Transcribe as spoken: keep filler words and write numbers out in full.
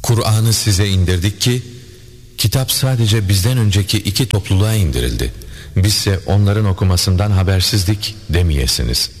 Kur'an'ı size indirdik ki, kitap sadece bizden önceki iki topluluğa indirildi. Bizse onların okumasından habersizdik demeyesiniz.